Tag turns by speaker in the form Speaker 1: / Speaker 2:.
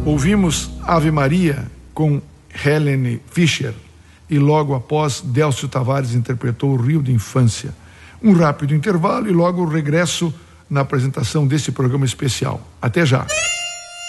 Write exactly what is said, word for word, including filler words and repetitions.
Speaker 1: Ouvimos Ave Maria com Helene Fischer e logo após Délcio Tavares interpretou o Rio de Infância. Um rápido intervalo e logo regresso na apresentação desse programa especial. Até já.